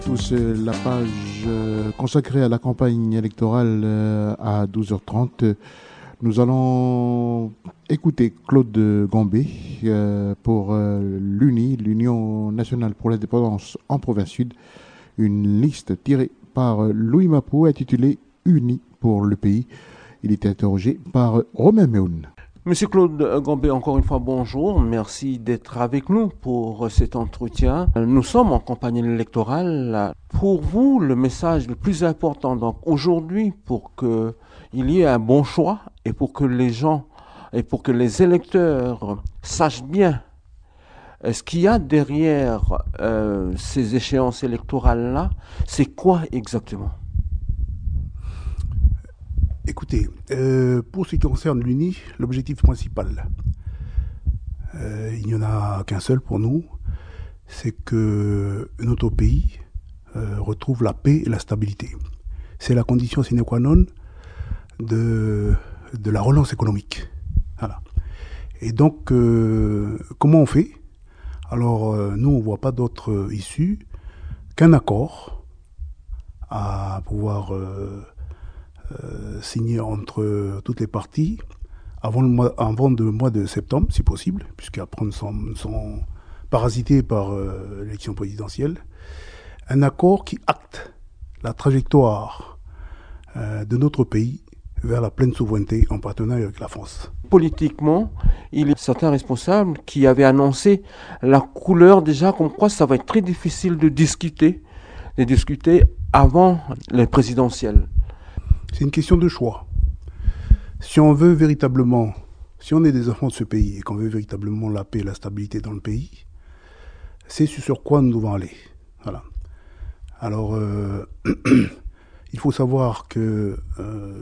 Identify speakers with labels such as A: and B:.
A: Tous la page consacrée à la campagne électorale à 12h30. Nous allons écouter Claude Gambé pour l'UNI, l'Union nationale pour l'indépendance en province sud, une liste tirée par Louis Mapou intitulée Uni pour le pays. Il était interrogé par Romain Meoun.
B: Monsieur Claude Gambé, encore une fois, bonjour. Merci d'être avec nous pour cet entretien. Nous sommes en campagne électorale. Pour vous, le message le plus important, donc aujourd'hui, pour qu'il y ait un bon choix et pour que les gens et pour que les électeurs sachent bien ce qu'il y a derrière ces échéances électorales-là, c'est quoi exactement?
C: Écoutez, pour ce qui concerne l'UNI, l'objectif principal, il n'y en a qu'un seul pour nous, c'est que notre pays retrouve la paix et la stabilité. C'est la condition sine qua non de la relance économique. Voilà. Et donc, comment on fait? Alors, nous, on ne voit pas d'autre issue qu'un accord à pouvoir signé entre toutes les parties avant le mois de septembre, si possible, puisqu'après nous sont parasités par l'élection présidentielle. Un accord qui acte la trajectoire de notre pays vers la pleine souveraineté en partenariat avec la France.
B: Politiquement, il y a certains responsables qui avaient annoncé la couleur déjà, comme quoi ça va être très difficile de discuter avant les présidentielles.
C: C'est une question de choix. Si on veut véritablement, si on est des enfants de ce pays et qu'on veut véritablement la paix et la stabilité dans le pays, c'est sur quoi nous devons aller. Voilà. Alors, il faut savoir que